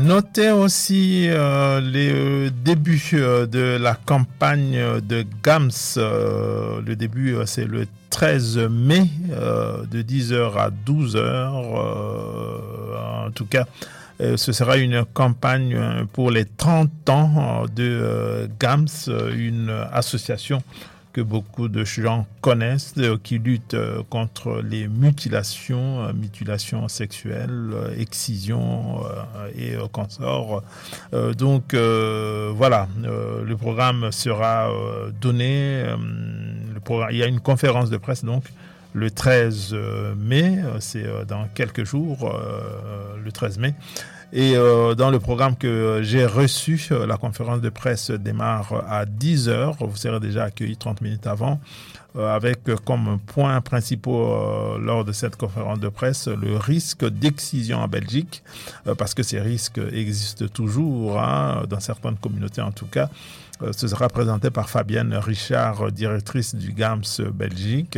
Notez aussi les débuts de la campagne de GAMS. Le début, c'est le 13 mai, de 10h à 12h. En tout cas, ce sera une campagne pour les 30 ans de GAMS, une association que beaucoup de gens connaissent, qui lutte contre les mutilations sexuelles, excisions et consorts. Donc voilà, le programme sera donné. Il y a une conférence de presse donc le 13 mai, c'est dans quelques jours, le 13 mai. Et dans le programme que j'ai reçu, la conférence de presse démarre à 10h. Vous serez déjà accueillis 30 minutes avant, avec comme point principaux lors de cette conférence de presse le risque d'excision en Belgique, parce que ces risques existent toujours, dans certaines communautés en tout cas. Ce sera présenté par Fabienne Richard, directrice du GAMS Belgique.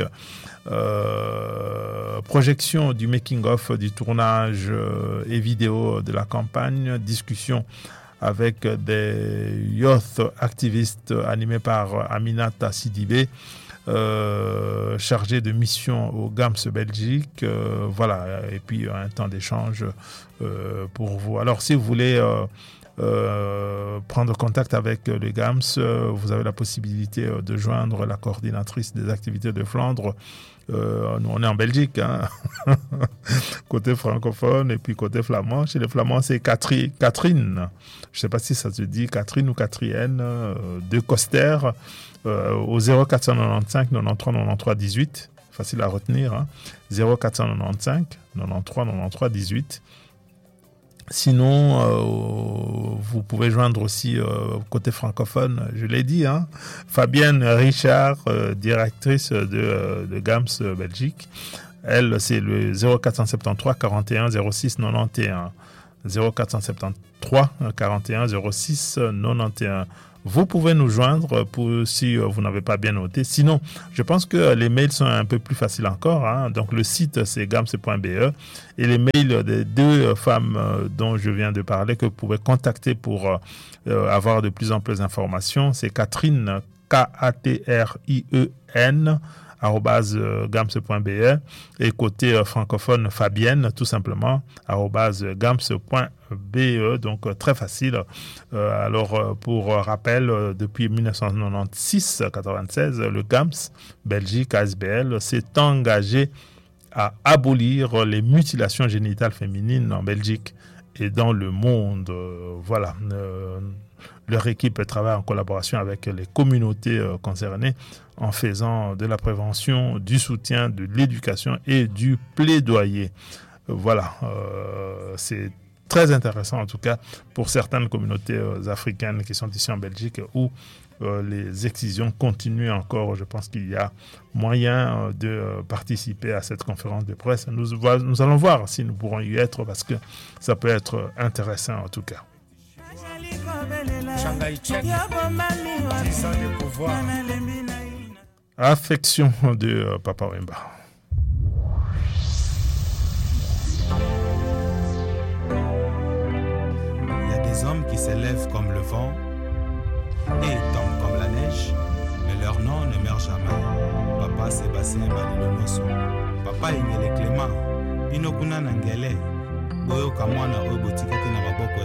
Projection du making-of du tournage et vidéo de la campagne. Discussion avec des youth activistes animés par Aminata Sidibé, chargé de mission au GAMS Belgique. Voilà, et puis un temps d'échange pour vous. Alors, si vous voulez prendre contact avec le GAMS, vous avez la possibilité de joindre la coordinatrice des activités de Flandre. Nous, on est en Belgique, côté francophone, et puis côté flamand. Chez les flamands, c'est Catherine. Je ne sais pas si ça se dit Catherine ou Catrienne, de Coster, au 0495 93 93 18. Facile à retenir, 0495 93 93 18. Sinon, vous pouvez joindre aussi côté francophone, je l'ai dit, Fabienne Richard, directrice de GAMS Belgique. Elle, c'est le 0473 41 06 91. 0473 41 06 91. Vous pouvez nous joindre si vous n'avez pas bien noté. Sinon, je pense que les mails sont un peu plus faciles encore. Donc, le site, c'est gams.be. Et les mails des deux femmes dont je viens de parler, que vous pouvez contacter pour avoir de plus en plus d'informations, c'est Catherine, Katrien, @gams.be, et côté francophone, Fabienne, tout simplement, @gams.be. Donc très facile. Alors pour rappel, depuis 1996, le GAMS Belgique ASBL s'est engagé à abolir les mutilations génitales féminines en Belgique et dans le monde. Voilà. Leur équipe travaille en collaboration avec les communautés concernées en faisant de la prévention, du soutien, de l'éducation et du plaidoyer. Voilà, c'est très intéressant en tout cas pour certaines communautés africaines qui sont ici en Belgique où les excisions continuent encore. Je pense qu'il y a moyen de participer à cette conférence de presse. Nous allons voir si nous pourrons y être parce que ça peut être intéressant en tout cas. Affection de Papa Wemba. Il y a des hommes qui s'élèvent comme le vent et tombent comme la neige, mais leur nom ne meurt jamais. Papa Sébastien Balilonoso, Papa Ingele Clément, Binokuna Nangele, Boyo Kamwana Obotikate na maboko